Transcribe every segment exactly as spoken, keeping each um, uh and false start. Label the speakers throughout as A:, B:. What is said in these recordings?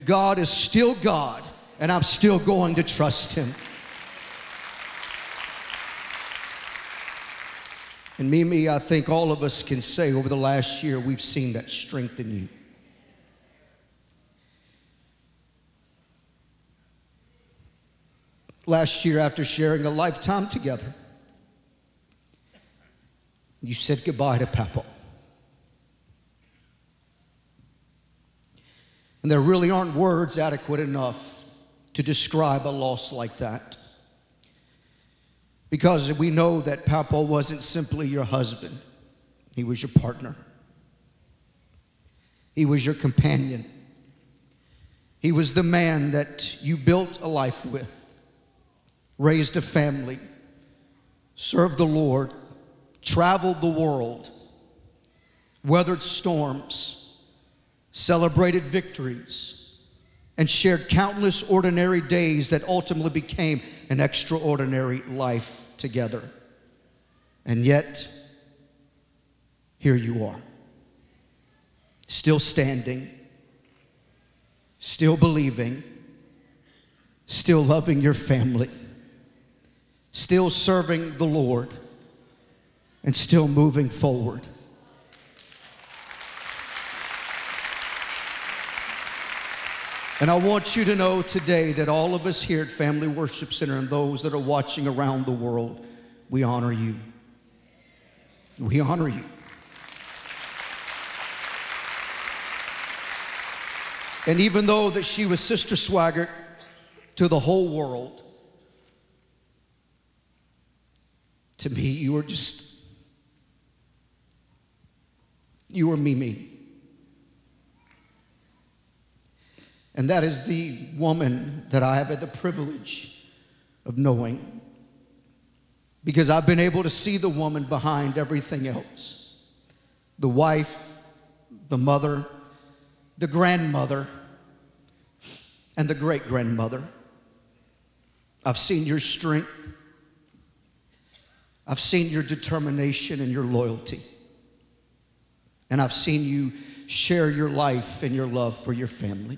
A: God is still God, and I'm still going to trust him. And Mimi, I think all of us can say over the last year, we've seen that strength in you. Last year, after sharing a lifetime together, you said goodbye to Papa. And there really aren't words adequate enough to describe a loss like that. Because we know that Papa wasn't simply your husband. He was your partner. He was your companion. He was the man that you built a life with, raised a family, served the Lord, traveled the world, weathered storms, celebrated victories, and shared countless ordinary days that ultimately became an extraordinary life together. And yet, here you are, still standing, still believing, still loving your family, still serving the Lord, and still moving forward. And I want you to know today that all of us here at Family Worship Center and those that are watching around the world, we honor you. We honor you. And even though that she was Sister Swaggart to the whole world, to me, you were just, you were Mimi. And that is the woman that I have had the privilege of knowing, because I've been able to see the woman behind everything else. The wife, the mother, the grandmother, and the great-grandmother. I've seen your strength. I've seen your determination and your loyalty. And I've seen you share your life and your love for your family.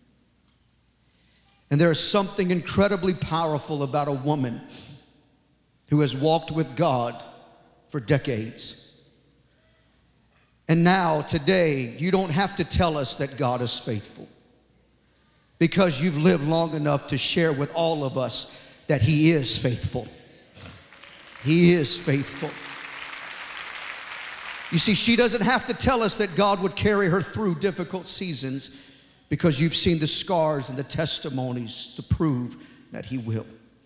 A: And there is something incredibly powerful about a woman who has walked with God for decades. And now, today, you don't have to tell us that God is faithful, because you've lived long enough to share with all of us that He is faithful. He is faithful. You see, she doesn't have to tell us that God would carry her through difficult seasons, because you've seen the scars and the testimonies to prove that He will.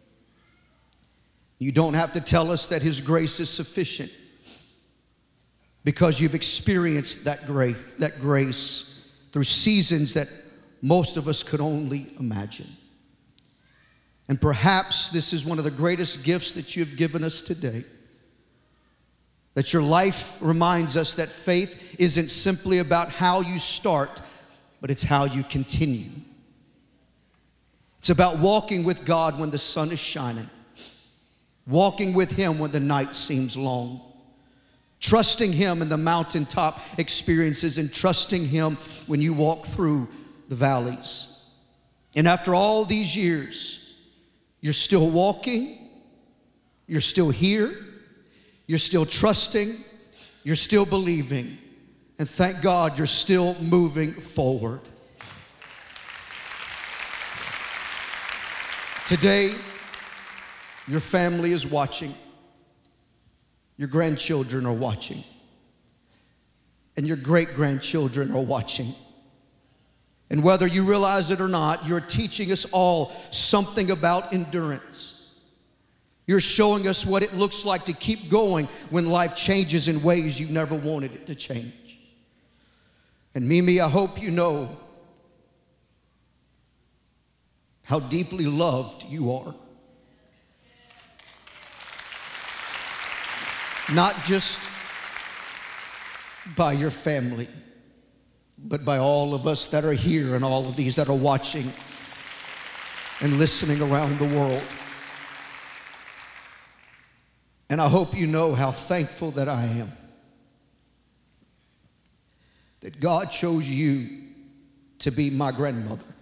A: You don't have to tell us that His grace is sufficient, because you've experienced that grace, that grace through seasons that most of us could only imagine. And perhaps this is one of the greatest gifts that you've given us today, that your life reminds us that faith isn't simply about how you start, but it's how you continue. It's about walking with God when the sun is shining, walking with Him when the night seems long, trusting Him in the mountaintop experiences, and trusting Him when you walk through the valleys. And after all these years, you're still walking, you're still here, you're still trusting, you're still believing. And thank God you're still moving forward. Today, your family is watching. Your grandchildren are watching. And your great-grandchildren are watching. And whether you realize it or not, you're teaching us all something about endurance. You're showing us what it looks like to keep going when life changes in ways you never wanted it to change. And Mimi, I hope you know how deeply loved you are. Not just by your family, but by all of us that are here and all of these that are watching and listening around the world. And I hope you know how thankful that I am that God chose you to be my grandmother.